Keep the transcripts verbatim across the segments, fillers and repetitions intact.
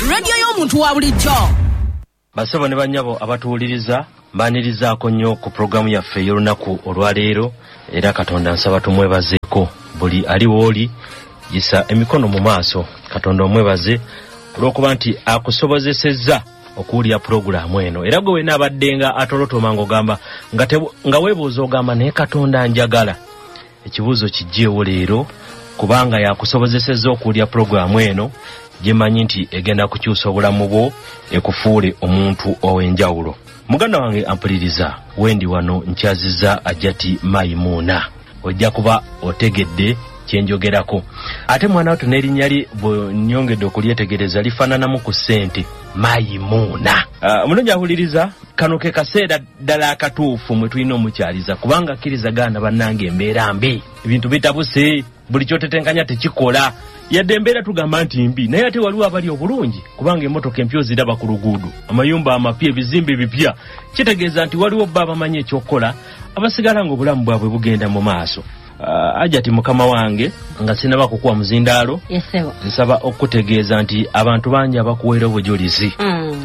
radio y'omuntu wa bulijjo. Basaba ne banyabo abatuuliriza mbanirizaako nnyo ku programu yaffe y'olunaku olwaleero era Katonda nsaba tumwebazeeko buli ali wooli yisa emikono mu maaso. Katonda omwebaze olw'okuba nti akusobozesezza okuwulira programu eno era gwe wena abaddenga atolotoma ng'ogamba nga, nga weebuuza ogamba naye Katonda njagala. Ekibuuzo kijjeewo leero kubanga yakusobozesezza okuwulira programu eno gyemanyi nti egenda kukyusa obulamu bwo ekufuule omuntu ow'enjawulo. Muganda wange ampuliriza wendi wano nkyazizza Ajati Maimuna. Ojja kuba otegedde kyenjogerako. Ate mwana wato n'erinnya lye bwe nnyongedde okulyetegereza lifaananamu ku ssente Maimuna. Uh, mulungi ahuliriza kano ke kaseera ddala akatuufu mwe tulina omukyaliza kubanga akkiriza gaana bannange embeera mbi. Ebintu bitabuse buli kyotetenkanya tekikola. Yadde embeera tugamba nti mbi naye ate waliwo abali obulungi kubanga emmotoka empya ziraba ku luguudo amayumba amapya ebizimbe bipya kitegeeza nti waliwo bba abamanyi ekyokukola abasigala ng'obulamu bwabwe bugenda mu maaso. Uh, Ajati mukama wange nga sinaba kukuwa muzindaalo yesewa nsaba okutegeeza nti abantu bangi abakuweera obujulizi mm.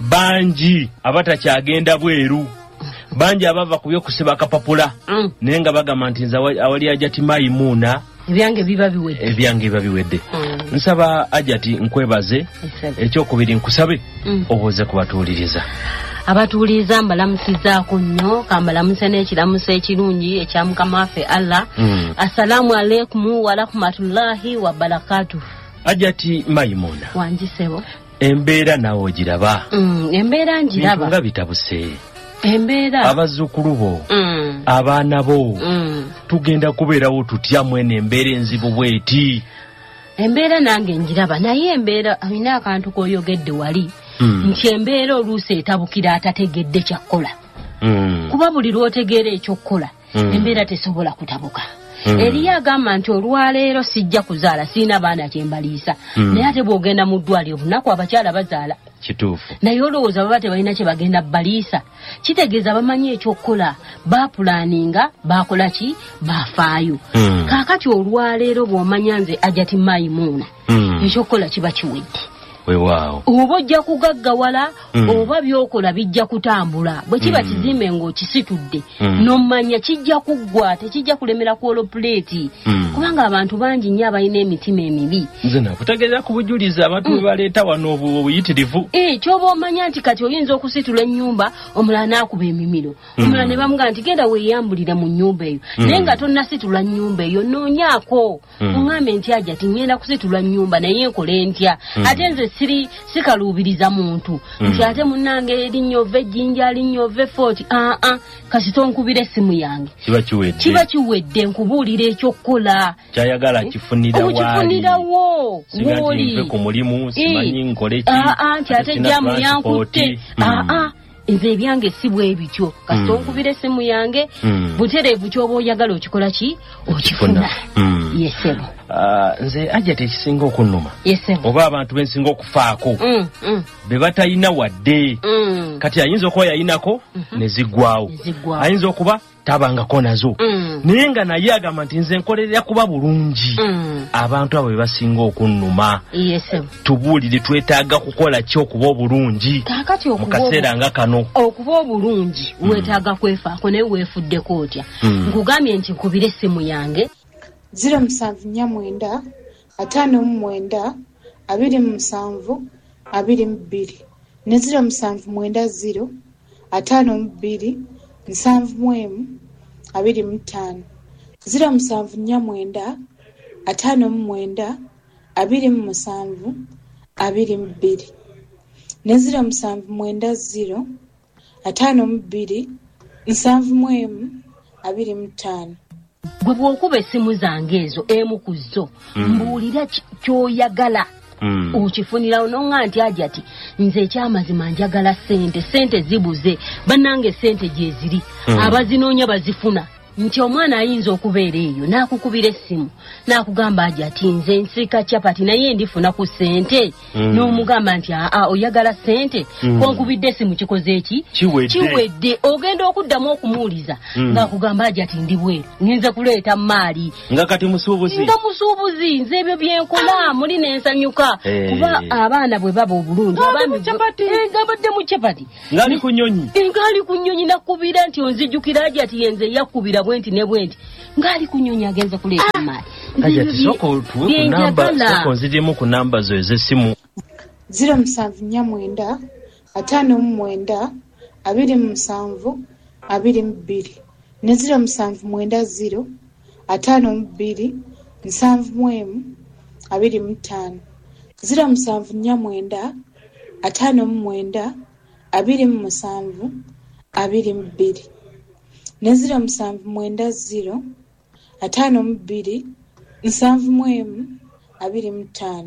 bangi abatakyagenda bweru bangi abava ku by'okusiba akapapula mm. naye nga bagamba nti nze awali Ajati Maimuna ebyange biba biwedde ebyange biba biwedde mm. nsaba Ajati nkwebaze ekyokubiri nkusabe mm. obuuze kubatuuliriza abatuuliza mbalamusizaako nnyo kambalamuse n'ekiramuso ekirungi ekya Mukama waffe Allah mm. assalamu alaikum wa rahmatullahi wa barakatuh. Ajati Maimuna wanjisebo embeera nawe ogiraba mm. embeera njiraba nga bitabuse embeera abazzukulu bo mm. abaana bo mm. tugenda kubeerawo tutya mwene embeera enzibu bweti. Embeera nange njiraba naye embeera alina akantu k'oyogedde wali mm. nti embeera oluusi etabukira atategedde kyakkola mm. kuba buli lw'otegeera ekyokkola mm. embeera tesobola kutabuka mm. eriyo agamba nti olwaleero sijja kuzaala siina baana kyembaliisa mm. naye ate bw'ogenda mu ddwaliro bunaku abakyala bazaala kituufu naye olowooza baba tebalina kye bagenda baliisa kitegeeza bamanyi ekyokkola baapulaaninga baakola ki baafaayo mm. kaakati olwaleero bw'omanya nze Ajati Maimuna mm. ekyokkola kiba kiwedde weewaawo oba ojja kugaggawala mm. oba byokola bijja kutambula bwe kiba mm. kizimbe ng'okisitudde mm. n'omanya kijja kuggwa tekijja kulemera ku olopuleeti mm. kubanga abantu bangi nnyo abalina emitima emibi. Nze nakutegeeza ku bujulizi abantu bwe mm. baleeta wano obuyitirivu eh ky'oba omanya nti kati oyinza okusitula ennyumba omulala n'akuba emimiro mm. omulala ne bamugamba nti genda weeyambulira mu nnyumba eyo mm. naye nga tonnasitula nnyumba eyo noonyaako mm. oŋŋambe nti Ajati ngenda kusitula nnyumba naye nkole ntya mm. ate nze siri sikaluubiriza muntu mm. nti ate munnange erinnya ova ejjinja linnya ova effoti aa ah, kasito nkubira essimu yange kiba kiwedde kiba kiwedde nkubuulira ekyokkola kyayagala kifunira waali kifunirawo woli ku mulimu simanyi nkole ki aa nti ate jamu yankutte aa nze ebyange si bwe bityo kasito nkubira essimu yange butereevu ky'oba oyagala okikola ki okifuna yesebo. Nze Ajati ekisinga okunnuma yesebo oba abantu bensinga okufaako mm, mm. be batalina wadde mm. kati ayinza okuba yayinako mm -hmm. ne ziggwawo ayinza okuba tabangako nazo mm. naye nga naye agamba nti nze nkolerera kuba bulungi mm. abantu abo be basinga okunnuma yesebo tubuulire twetaaga kukola ki okuba obulungi mu kaseera nga kano okuba obulungi mm. weetaaga kwefaako naye weefuddeko otya mm. nkugambye nti nkubire essimu yange ziro musanvu nnya mwenda ataano mu mwenda abiri mu musanvu abiri mu bbiri ne ziro musanvu mwenda ziro ataano mu bbiri nsanvu mu emu abiri mu ttaano ziro musanvu nnya mwenda ataano mu mwenda abiri mu musanvu abiri mu bbiri ne ziro musanvu mwenda ziro ataano mu bbiri nsanvu mu emu abiri mu ttaano. Gwe bw'okuba essimu zange ezo emu ku zo mm. mbuulira ky'oyagala mm. okifunira ononga nti Ajati nze ekyamazima njagala ssente ssente zibuze bannange ssente gye ziri mm. abazinoonya bazifuna nti omwana ayinza okubeera eyo n'akukubira essimu n'akugamba aja ati nze nsika capati naye ndifuna ku ssente mm. n'omugamba nti aa oyagala ssente mm. konkubidde essimu kikoze eki kiwedde ogenda okuddamu okumuwuliza mm. ng'akugamba aja ati ndi bweru ngenze kuleeta maali nga kati musuubuzi nga musuubuzi nze ebyo byenkola muli n'ensanyuka hey. kuba abaana bwe baba obulungi abambi gabadde mu capati ngali ku nnyonyi ngali ku nnyonyi nakubira nti onzijjukira aja ati yenze yakubira bwenti ne bwenti ngali ku nnyonyi agenza kuleeta maali ajati soko tuwe ku namba soko nzirimu ku namba zo ez'essimu ziro musanvu nnya mwenda ataano mu mwenda abiri mu musanvu abiri mu bbiri ne ziro musanvu mwenda ziro ataano mu bbiri nsanvu mu emu abiri mu ttaano ziro musanvu nnya mwenda ataano mu mwenda abiri mu musanvu abiri mu bbiri ne ziro musanvu mwenda ziro ataano mu bbiri nsanvu mu emu abiri mu ttaano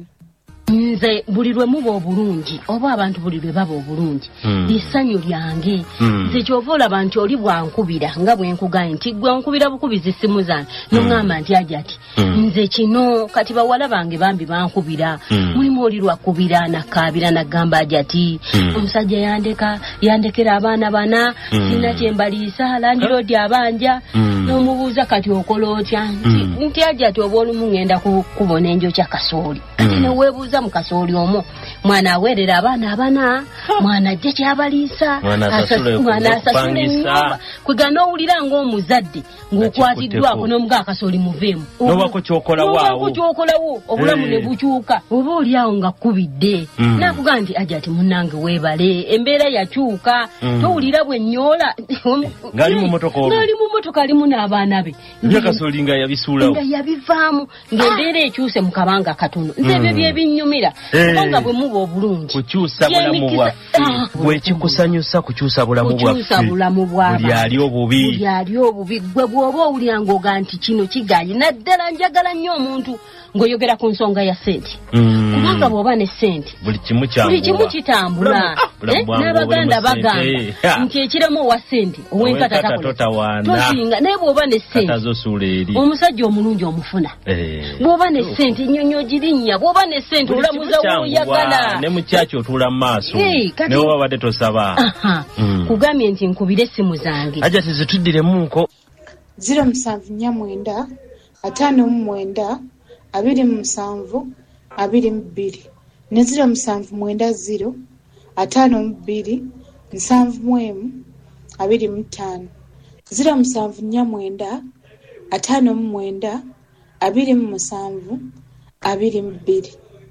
nze buli lwe muba obulungi oba abantu buli lwe baba obulungi mm. lissanyu lyange mm. nze kyova olaba nti oli bwankubira nga bwe nkugaye nti gwe nkubira bukubiza essimu zange mm. noŋŋamba nti aja ati mm. nze kino kati bawala bange bambi bankubira mm. mulimu oli lwakubira nakaabira nagamba aja ati mm. omusajja yandeka yandekera abaana bana mm. sina kyembaliisa landiroodi abanja mm. n'omubuuza kati okola otya mm. nti aja ati oba olumu ngenda kubona enjokya kasooli kati mm. neweebuuza mu kasooli omwo mwana aweerera abaana abana mwana ajja kyabaliisa mwana asasula ennyumba kwega n'owulira ng'omuzadde ng'okwatiddwako n'omugaa kasooli muveemu nobako kyokolawo kyokolawo obulamu ne bukyuka oba oliawo nga kkubidde nakugaa nti aja ati munnange weebale embeera yakyuka towulira bwe nnyoola ng'ali mu motoka olwo ng'ali mu motoka alimu n'abaana be byakasooli nga yabisuulawo nga yabivaamu ng'embeera ekyuse mu kabanga katono nze ebyo byebinyumira kubanga bwe muba obulungi kukyusa bulamu bwaffe bwe kikusanyusa kukyusa bulamu bwaffe buli ali obubi buli ali obubi gwe bw'oba owulira ng'oga nti kino kigaanye naddala njagala nnyo omuntu ng'oyogera ku nsonga ya ssente kubanga bw'oba ne ssente buli kimu buli kimu kitambula n'abaganda bagamba nti ekiremu owa ssente ow'enkata tosinga naye bw'oba ne ssente omusajja omulungi omufuna bw'oba ne ssente ennyonyi ogirinnya bw'oba ne ssente olamuza w'oyagala ne mukyaki otuula mu maaso ne woba badde tosaba kugambye nti nkubire essimu zange aja tizituddiremunko ziro musanvu nnya mwenda ataano mu mwenda abiri mu musanvu abiri mu bbiri ne ziro musanvu mwenda ziro ataano mu bbiri nsanvu mu emu abiri mu ttaano ziro musanvu nnya mwenda ataano mu mwenda abiri mu musanvu abiri mu bbiri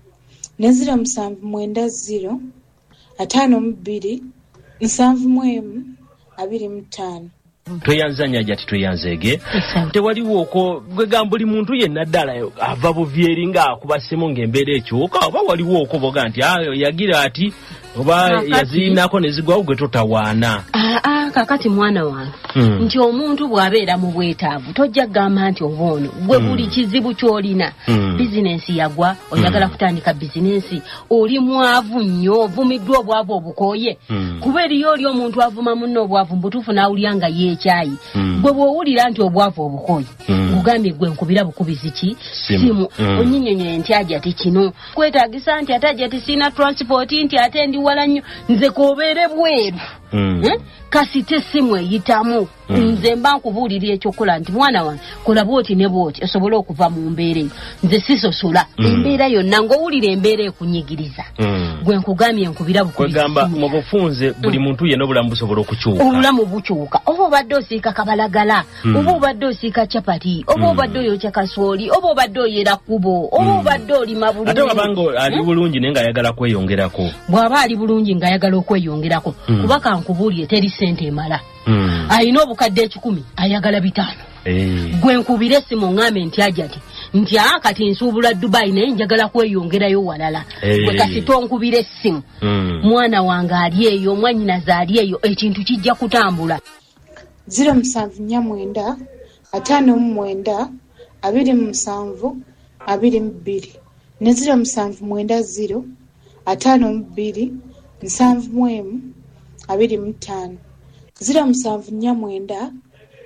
ne ziro musanvu mwenda ziro ataano mu bbiri nsanvu mu emu abiri mu ttaano tweyanzanya jati tweyanzeege tewaliwo okwo gwegamba buli muntu yenna ddala ava buvyeri nga akubasemu ng'embeera ekyuka oba waliwo okwo boga nti ayo yagira ati oba yaziinako ne zigwawo gwe totawaana aa kakati mwana wange hmm. nti omuntu bw'abeera mu bwetaavu tojja kugamba nti oba ono gwe buli hmm. kizibu ky'olina hmm. bizinensi yagwa oyagala hmm. kutandika bizinensi oli mwavu nnyo ovumiddwa obwavu obukooye hmm. kuba eriyo oli omuntu avuma munno obwavu mbutuufu n'awulira nga yeekyayi hmm. gwe bw'owulira nti obwavu obukooye hmm. ngugambye gwe nkubira bukubizi ki simu hmm. onnyinyonyoye nti aja ti kino kwetaagisa nti ate aja ti siina transport nti ate ndi wala nnyo nze koobeere bweru mm. eh? kasite simu eyitamu mm. nze mba nkubuulira ekyokola nti mwana wange kola bwoti ne bwoti osobole okuva mu mbeera eyo nze sisosola mm. embeera yonna ng'owulira embeera ekunyigiriza mm. gwe nkugambye nkubira bukwegamba mu bufunze buli muntu mm. yenna obulamu busobola okukyuka obulamu bukyuka oba obadde osiika kabalagala mm. oba obadde osiika capati oba obadde mm. oyokya kasooli oba obadde oyera kkubo oba mm. obadde olima bulungi ate wabanga ali bulungi naye ng'ayagala kweyongerako bw'aba ali bulungi ng'ayagala okweyongerako mm. kuba kankubuulire teri ssente emala mm. ayina obukadde ekikumi ayagala bitaano hey. gwe nkubire essimu ŋŋambe nti aja ti nti aa kati nsuubula Dubai naye njagala kweyongerayo walala hey. gwe kasi tonkubire essimu mm. mwana wange ali eyo mwannyinaze ali eyo ekintu kijja kutambula ziro musanvu nnya mwenda ataano mu mwenda abiri mu musanvu abiri mu bbiri ne ziro musanvu mwenda ziro ataano mu bbiri nsanvu mu emu abiri mu ttaano ziro musanvu nnya mwenda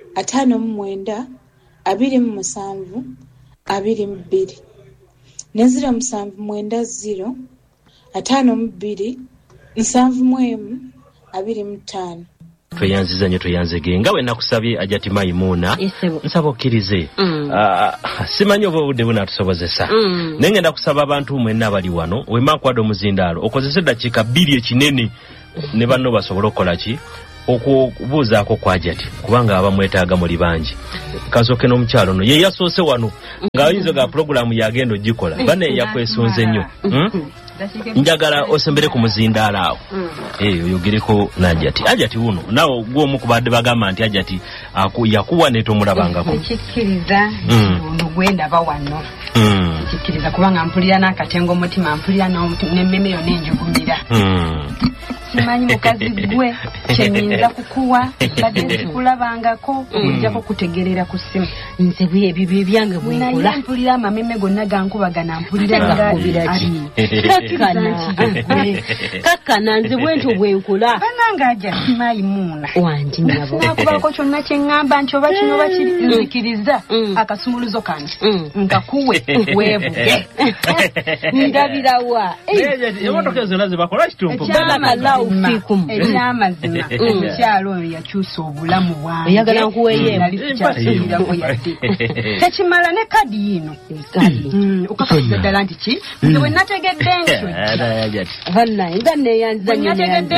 ataano mu mwenda abiri mu musanvu abiri mu bbiri ne ziro musanvu mwenda ziro ataano mu bbiri nsanvu mu emu abiri mu ttaano. Tweyanziza nnyo tweyanzege nga we nakusabye Ajati Maimuna nsaba okkirize mm. uh, simanyi oba obudde bunatusobozesa mm. naye ngenda kusaba abantu mwenna abali wano wemankwada omuzindaalo okozese eddakiika bbiri ekinene ne banno basobole okukola ki okubuuzaako kwa Ajati kubanga abamwetaaga muli bangi. Kasooke n'omukyalo no ye yasoose wano ng'ayinza ga pulogulaamu yagenda ogikola bane yakwesunze nnyo hmm? njagala osembere ku muzindaalo awo eh oyogereko n'Ajati. Ajati wuno nawo gwomu kubadde bagamba nti Ajati yakuwa ne tomulabangako kikkiriza ono gwenda bawano kikkiriza kubanga mpulira n'akatengo mutima mpulira n'emmeme yo n'enjugumira simanyi mukazi gwe kyenyinza kukuwa badde kulabangako ojjako kutegerera ku ssimu nze bye bibye byange bwenkola mpulira amameme gonna gankubagana mpulira ngakubiraki kakkana nze bwentyo bwenkola bananga Ajati Maimuna wanti nabo nakubako kyonna kyeŋŋamba nti oba kino oba kiri nzikiriza akasumuluzo kano nkakuwe weevuge ndabirawa emotoka ezo nazo bakola kitumpu ekyamazima omukyalo oyo yakyusa obulamu bwange oyagala nkuweeyo nalikyasubirako yadde tekimala ne kadi yino okakasiza ddala nti ki nze bwe nategedde ntyo bannaye nga neeyanza nnyo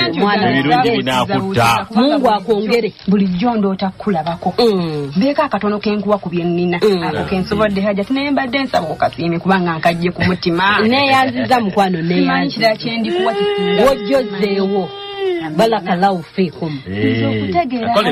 Mungu akwongere bulijjo ndoota kulabako mbeeko akatono kenkuwa ku bye nnina ako kensobodde Ajati naye mbadde nsaba okasiime kubanga nkajje ku mutima neeyanziza mukwano neeyanzira kyendikuwa kisinga wojjozeewo balakallahu fiikum okutegeera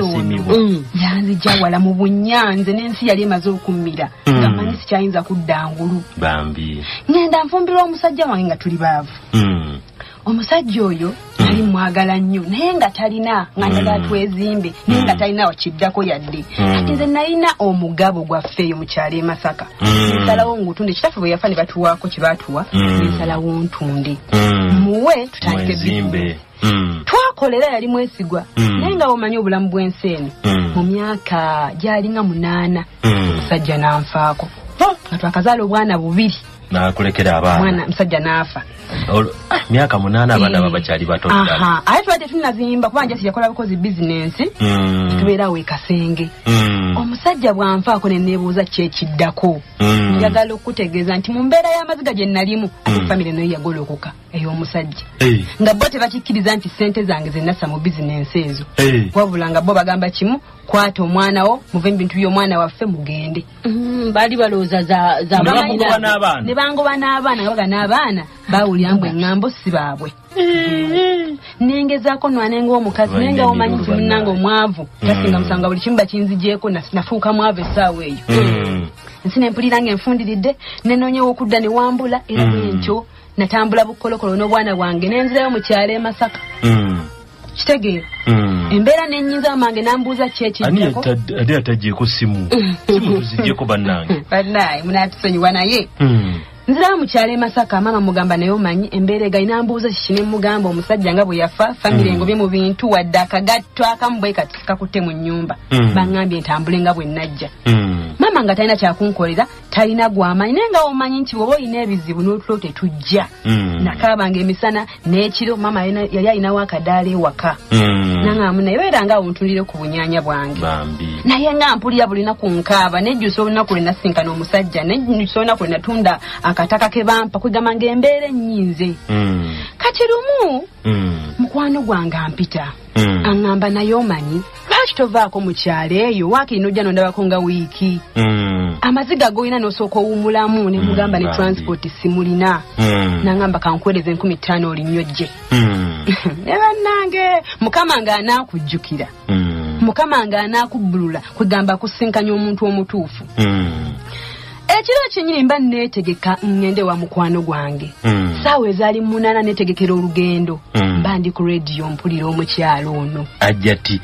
yanzija wala mu bunyanze n'ensi yali emaze okummira nga manyi sikyayinza kudda ngulu bambi ngenda nfumbirwa omusajja wange nga tuli baavu omusajja oyo nali mwagala nnyo naye nga talina nga njagala twezimbe naye nga talina wakiddako yadde ati nze nalina omugabo gwaffe eyo mu kyalo e Masaka nsalawo ngutunde kitaffe bwe yafa ne batuwaako kye baatuwa nsalawo ntunde muwe tutandike bizimbe twakolera yali mwesigwa naye nga omanyi obulamu bw'ensi eno mu myaka gyalinga munaana omusajja n'anfaako nga twakazaala obwana bubiri nakulekera abaana mwana musajja n'afa myaka munaana abaana babakyali bato aha ate twadde tunazimba kuba njasi yakola bukozi bizinensi tubeerawo e Kasenge omusajja bw'anfaako ne neebuuza kyekiddako njagala okutegeeza nti mu mbeera y'amaziga gye nalimu ate famire nayo yagolokoka ey'omusajja nga bo tebakikkiriza nti ssente zange ze nassa mu bizinensi ezo wabula nga bo bagamba kimu kwata omwana wo muve mu bintu by'omwana waffe mugende baali balowooza za ne bangoba n'abaana nga baga n'abaana bawulira mbu eŋŋambo si baabwe nengezaako nwanenga omukazi naye nga omanyi nti munnanga omwavu tasinga musanga buli kimu bakinzigyeko nafuuka mwavu essaawa eyo nsi nempulira nga enfundiridde nenoonyewo okudda ne wambula era bwentyo natambula bukolokolo n'obwana bwange nenzirayo mu kyalo e Masaka kitegeera embeera nennyinza amange nambuuza kyekiddako ate atagyeko simu simu tuzigyeko bannange bannaye munatusonyiwa naye nzirayo mu kyalo e Masaka maama mugamba naye omanyi embeera egayi nambuuza kiki ne mugamba omusajja nga bwe yafa famire engobye mu bintu wadde akagatto akamu bwe kati kakutte mu nnyumba baŋŋambye entambule nga bwe najja maama nga talina kyakunkolera talina gwamanyi naye nga omanyi nti bw'oba olina ebizibu n'otulo tetujja nakaabanga emisana n'ekiro maama yali alinawo akadaala ewaka naŋŋamu naye beera nga awuntulire ku bunyaanya bwange naye nga mpulira bulina ku nkaaba nejjusa olunaku lwe nasinkana omusajja nejjusa olunaku lwe natunda akataka ke bampa kwegamba ng'embeera ennyinze kati lumu mukwano gwange ampita aŋŋamba naye omanyi lwaki tovaako mu kyalo eyo waakiri n'ojja nondabako nga wiiki amaziga g'olina n'osooka owummulamu ne mugamba ne transport simulina naŋŋamba kankwereza enkumi ttaano olinyojje ne bannange mukama ng'anaakujjukira mukama ng'anaakubbulula kwegamba kusinkanya omuntu omutuufu ekiro kyennyini mba neetegeka ngende wa mukwano gwange saawa ezaali munaana neetegekera olugendo mba mba ndi ku radio mpulira omukyalo ono Ajati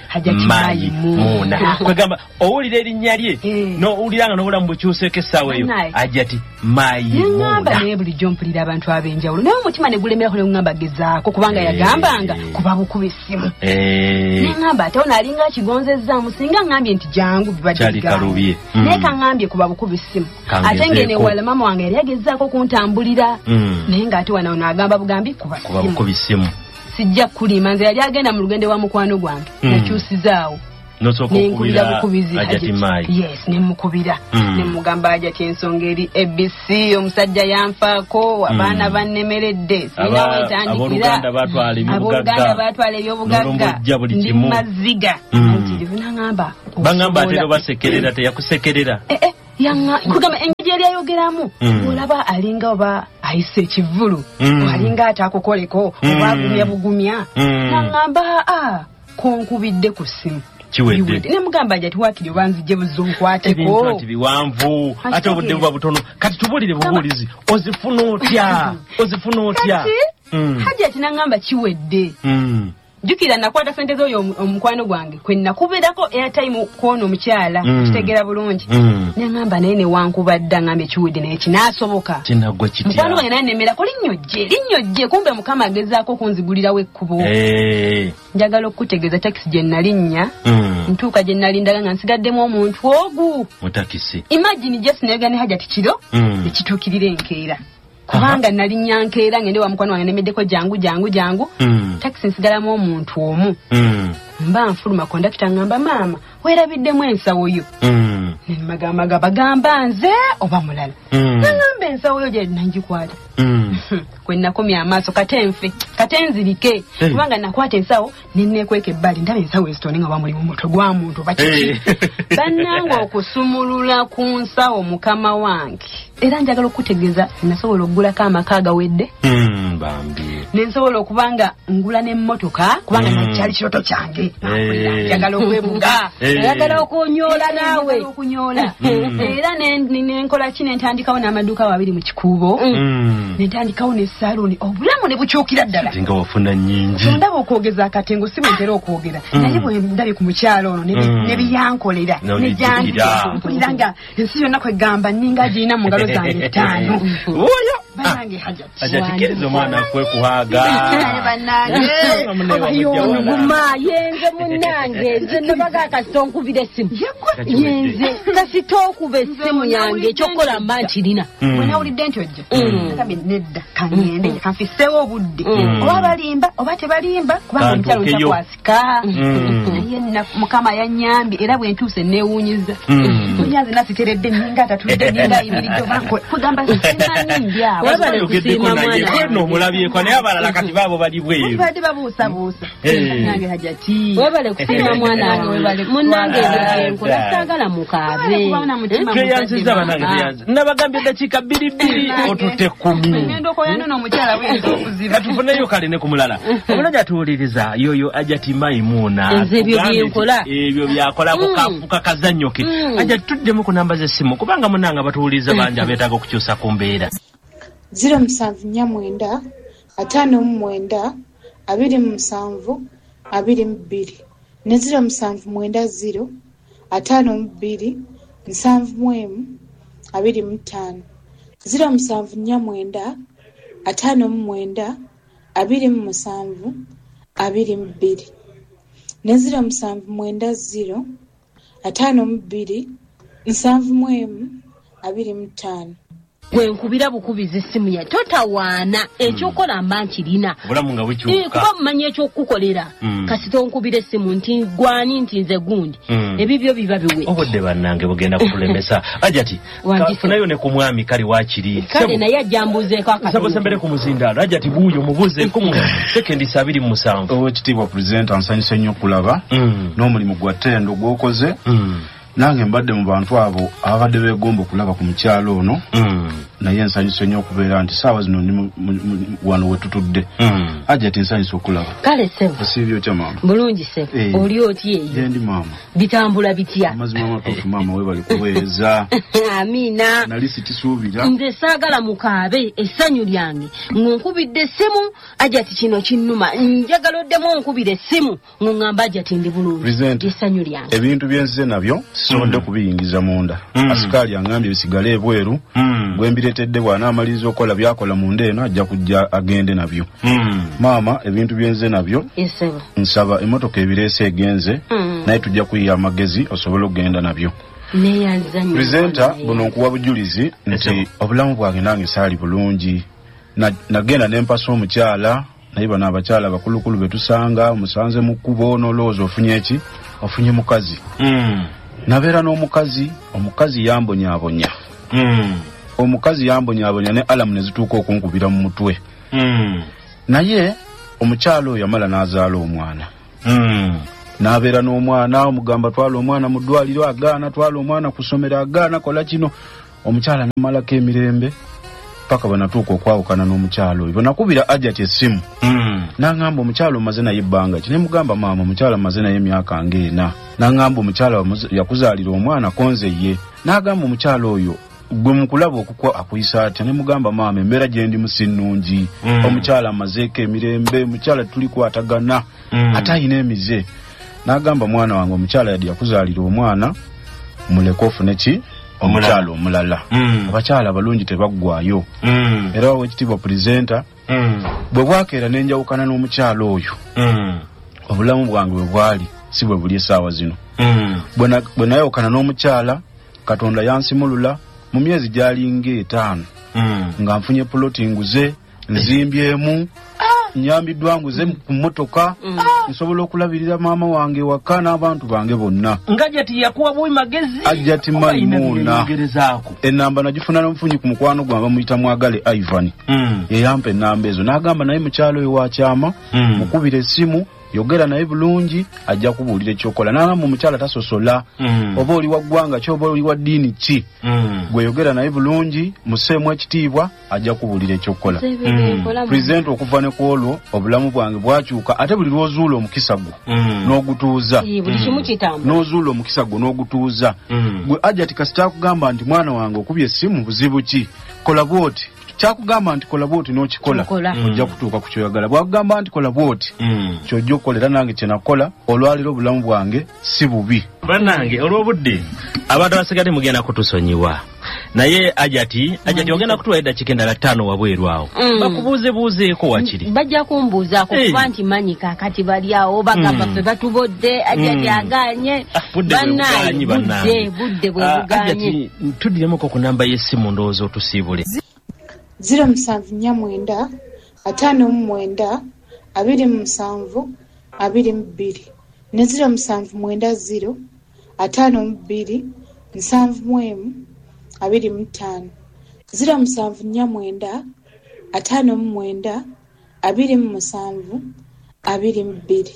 Maimuna kwegamba owulira erinnya lye no owuliranga n'obulamu bukyuseko essaawa eyo Ajati Maimuna ngamba naye bulijjo mpulira abantu ab'enjawulo naye omutima ne gulemerako ne ngamba gezaako kubanga yagambanga kuba bukuba essimu ne ngamba ate ono alinga akigonzezzaamu singa ngambye nti jangu bibadde naye kaŋŋambye kuba bukuba essimu ate ngene wala mama wange yali yagezaako kuntambulira naye ng'ate wana ono agamba bugambi kuba ssimu sijja kulima nze yali agenda mu lugendo wa mukwano gwange nakyusizaawo n'okubira bukubizi Ajati Mai yes ne mukubira ne mugamba Ajati ensonga eri A B C omusajja yanfaako abaana bannemeredde sina wetandikira abooluganda batwala ebyobugagga ndi maziga kirivu ngamba bangamba ate basekerera teyakusekerera yanga kugamba engeri yali ayogeramu olaba alinga oba ayise ekivulu alinga atakukoleko oba agumya bugumya nangamba ah konkubidde ku ssimu kiwedde ne mugamba Ajati wakiri banzije buzonkwateko ebintu ati biwanvu ate obudde buba butono kati tubulire bubulizi ozifuna otya ozifuna otya Ajati nangamba kiwedde jukira nakwata sente zoyo omukwano gwange kwe nakubirako airtime kuona omukyala kitegera bulungi nangamba naye ne wankubadda ngambe kiwedde naye kinasoboka kinagwa kitya mukwano gwange naye nemera ko linnyojje linnyojje kumbe mukama agezaako kunzigulirawo ekkubo njagala okutegeeza takisi gye nalinnya ntuuka gye nalindaga nga nsigaddemu omuntu ogu mu takisi imagine just nayoga ne Ajati kiro ekituukirira enkeera kubanga nali nyankeera ngende wa mukwano wange nemeddeko jangu jangu jangu takisi nsigalamu omuntu omu mba nfuluma kondakita ngamba maama weerabiddemu ensawo yo nemagamaga bagamba nze oba mulala nangamba ensawo yo gye nangikwata kwe nakomya amaaso kate nfe kate nzirike kubanga nakwata ensawo nenneekweka ebbali ndaba ensawo ezitone nga bamuli mu mutwe gwa muntu oba kiki bannanga okusumulula ku nsawo mukama wange era njagala okutegeeza nasobola okugulako amaka agawedde nensobola okubanga ngula n'emmotoka kubanga nakyali kiroto kyange njagala okwebuga njagala okunyoola naawe okunyoola era nenkola ki nentandikawo n'amaduuka abiri mu kikuubo nentandikawo n'essaaluni obulamu ne bukyukira ddala nga wafuna nnyingi ndaba okwogeza akatengo si bwentera okwogera naye bwe ndabye ku mukyalo ono ne biyankolera nejanjira nga ensi yonna kwegamba nninga girina mu ngalo zange ttaano oyo banange Ajati Ajati kiriza omwana kwe kuhaga banange ayonguma yenze munange nze nabaga akasitonkubira essimu yenze kasitokuba essimu yange ekyokukola mba nkirina wenawulidde nti ojja kabe nedda kangende kanfiseewo obudde oba balimba oba tebalimba kubanga omukyalo nkyakwasika naye mukama yanyambye era bwe ntuuse neewuunyiza onyanze nasiteredde ninga atatulidde ninga ayimiridde kugamba simanyi ndyawo wabale kusiima mwana omulabyeko naye abalala kati baabo bali bweru badde babuusabuusa nange Ajati wabale kusiima mwana munange enkola saagala mukaabe tweyanziza banange tweyanziza nabagambye eddakiika bbiri bbiri otutte kkumi ngenda okoyano n'omukyala bwenza okuziba tufuneyo kale ne ku mulala omulala tuwuliriza yoyo Ajati Maimuna nze ebyo byenkola ebyo byakola kukafuka kazannyo ke Ajati tuddemu ku namba z'essimu kubanga munanga batuwuliriza bangi abeetaaga okukyusa ku mbeera ziro musanvu nnya mwenda ataano mu mwenda abiri mu musanvu abiri mu bbiri ne ziro musanvu mwenda ziro ataano mu bbiri nsanvu mu emu abiri mu ttaano ziro musanvu nnya mwenda ataano mu mwenda abiri mu musanvu abiri mu bbiri ne ziro musanvu mwenda ziro ataano mu bbiri nsanvu mu emu abiri mu ttaano gwe nkubira bukubiza essimu ya totawaana ekyokola mba nkirina obulamu nga bukyuka kuba mumanyi ekyokukolera kasita onkubira essimu nti gwani nti nze gundi ebibyo biba biwe obudde bannange bugenda kutulemesa Ajati kafunayo ne ku mwami kale wakiri kale naye ajambuzeeko akatono sembere ku muzindaalo Ajati buuyo mubuzeeko mu sekendi abiri mu musanvu owekitiibwa pulezidenti ansanyusa nnyo okulaba n'omulimu gwa ttendo gw'okoze nange mbadde mu bantu abo abadde begomba okulaba ku mukyalo ono mm. naye nsanyuse nnyo okubeera nti saawa zino ndi wano we tutudde mm. Ajati nsanyuse okulaba kale sebo siibyo kya maama bulungi sebo hey. Oli oti eyo yendi maama bitambula bitya amazima amatuufu maama we bali kuweeza amina nali sikisuubira nze saagala mukaabe essanyu lyange ng'onkubidde essimu Ajati kino kinnuma njagala oddemu onkubira essimu ng'oŋŋamba Ajati ndi bulungi essanyu lyange ebintu byenze nabyo sisobodde mm. kubiyingiza munda mm. asikaali aŋŋambye bisigale ebweru mm. gwe mbireetedde bw'anaamaliriza okukola byakola munda eno ajja kujja agende nabyo mm. maama ebintu byenze nabyo esebo nsaba emmotoka ebireese egenze mm. naye tujja kuyiya amagezi osobole okugenda nabyo Presenta buno nkuwa bujulizi nti obulamu bwange nange saali bulungi nagenda nempasa omukyala naye bano abakyala bakulukulu betusanga musanze mu kkubo n'olowooza ofunye eki ofunye mukazi mm. nabeera n'omukazi omukazi yambonyaabonya mm. omukazi yambonyaabonya ne alamu ne zituuka okunkubira mu mutwe mm. naye omukyala oyo yamala n'azaala omwana mm. nabeera n'omwana omugamba twala omwana mu ddwaliro agaana twala omwana ku ssomero agaana kola kino omukyala namalako emirembe paka banatuuka okwawukana n'omukyala oyo banakubira Ajati essimu mm. n'aŋŋamba omukyala omaze naye ebbanga ki ne mugamba maama omukyala amaze naye emyaka ng'ena n'aŋŋamba omukyala yakuzaalira omwana konze ye n'agamba omukyala oyo gwe mukulaba okukwa akuyisa atya ne mugamba maama embeera gye ndi musinnungi mm. omukyala amazeeko emirembe omukyala tulikwatagana mm. ate ayina emize n'agamba mwana wange omukyala yadi yakuzaalira omwana muleke ofune ki omukyala omulala mm. abakyala abalungi tebaggwayo mm. era wekitiibwa pulezenta mm. bwe bwakeera nenjawukana n'omukyala oyo mm. obulamu bwange bwe bwali si bwe buli essaawa zino mm. bwe nayawukana n'omukyala Katonda yansimulula mu myezi gyalinga etaano mm. nga nfunye puloti nguze nzimbyemu nyambiddwa nguze ku mmotoka mm. nsobola okulabirira maama wange waka n'abantu bange bonna nga Ajati yakuwa bwe magezi Ajati Maimuna enamba nagifuna n'omufunyi ku mukwano gwange bamuyita Mwagale Ivan mm. yeyampa enamba ezo n'agamba naye mukyalo oyo wakyama mm. mukubira essimu yogera naye bulungi ajja kubuulira ekyokola n'agamba omukyala tasosola mm. oba oli wa ggwanga ki oba oli wa ddiini ki mm. gwe yogera naye bulungi museemu ekitiibwa ajja kubuulira ekyokola mm. Pulezidenti okuva ne ku olwo obulamu bwange bwakyuka ate buli lw'ozuula omukisa gwo mm. n'ogutuuza mm. n'ozuula omukisa gwo n'ogutuuza mm. gwe Ajati kasita akugamba nti mwana wange okubye essimu buzibu ki kola bwoti kyakugamba nti kola bwoti n'okikola ojja kutuuka ku kyoyagala bwakugamba nti kola bwoti mm. kyojja okukolera nange kyenakola olwaliro obulamu bwange si bubi bannange olw'obudde abantu abasigadde mugenda kutusonyiwa naye Ajati Ajati ogenda kutuwa eddakiika endala ttaano wabweru awo mm. bakubuuzebuuzeeko wakiri bajja kumbuuzaako hey. kuba nti manyi kaakati bali awo bagamba ffe mm. batubodde Ajati mm. agaanye bannaye budde budde bwe buganye Ajati tuddiremuko ku namba y'essimu ndowooza otusiibule ziro musanvu nnya mwenda ataano mu mwenda abiri mu musanvu abiri mu bbiri ne ziro musanvu mwenda ziro ataano mu bbiri nsanvu mu emu abiri mu ttaano ziro musanvu nnya mwenda ataano mu mwenda abiri mu musanvu abiri mu bbiri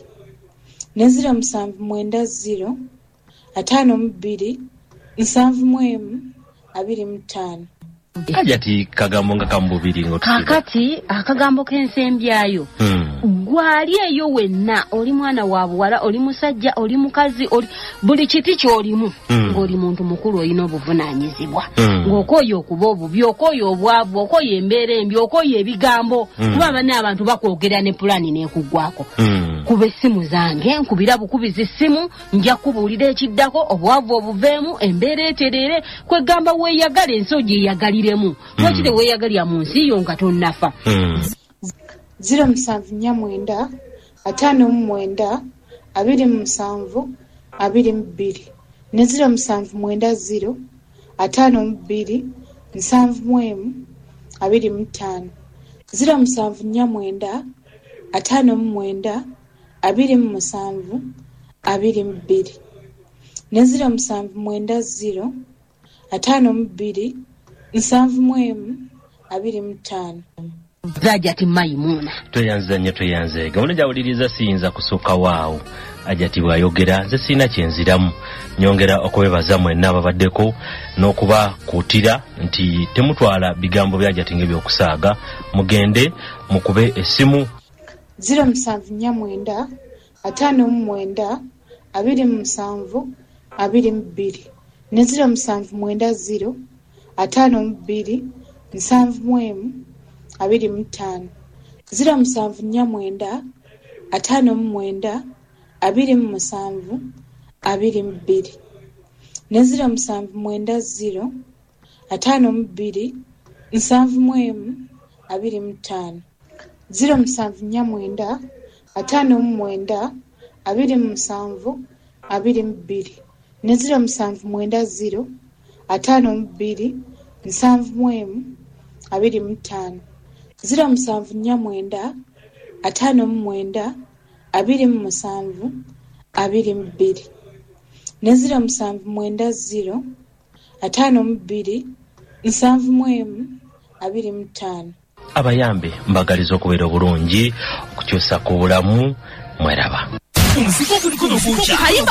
ne ziro musanvu mwenda ziro ataano mu bbiri nsanvu mu emu abiri mu ttaano Ajati kagambo nga kambubiri ngo kakati akagambo k'ensembyayo hmm. gwali eyo wenna oli mwana wa buwala oli musajja oli mukazi oli buli kiti kyolimu hmm. ng'oli muntu mukulu olina obuvunaanyizibwa hmm. ng'okooye okuba obubi okooye obwavu okooye embeera embi okooye ebigambo hmm. kuba bane abantu bakwogera ne pulaani n'ekuggwako hmm. kuba essimu zange nkubira bukubizi essimu nja kubuulira ekiddako obwavu obuveemu embeera eterere kwegamba weeyagala ensogi eyagaliremu lwaki teweeyagalya mu nsi yo nga tonnafa ziro musanvu nnya mwenda ataano mu mwenda abiri mu musanvu abiri mu bbiri ne ziro musanvu mwenda ziro ataano mu bbiri nsanvu mu emu abiri mu ttaano ziro musanvu nnya mwenda ataano mu mwenda abiri mu musanvu abiri mu bbiri ne ziro musanvu mwenda ziro ataano mu bbiri nsanvu mu emu abiri mu ttaano Zajati Maimuna. Tweyanza nnyo tweyanze. Gawona jawuliriza siyinza kusooka waawo. Ajati bw'ayogera nze sirina kyenziramu. Nyongera okwebaza mwenna ababaddeko n'okuba kuutira nti temutwala bigambo bya Ajati ng'ebyokusaaga. Mugende mukube essimu. ziro musanvu nnya mwenda ataano mu mwenda abiri mu musanvu abiri mu bbiri ne ziro musanvu mwenda ziro ataano mu bbiri nsanvu mu emu abiri mu ttaano. ziro musanvu nnya mwenda ataano mu mwenda abiri mu musanvu abiri mu bbiri ne ziro musanvu mwenda ziro ataano mu bbiri nsanvu mu emu abiri mu ttaano. ziro musanvu nnya mwenda ataano mu mwenda abiri mu musanvu abiri mu bbiri ne ziro musanvu mwenda ziro ataano mu bbiri nsanvu mu emu abiri mu ttaano. ziro musanvu nnya mwenda ataano mu mwenda abiri mu musanvu abiri mu bbiri ne ziro musanvu mwenda ziro ataano mu bbiri nsanvu mu emu abiri mu ttaano. Abayambe mbagaliza okubeera obulungi okukyusa ku bulamu mweraba.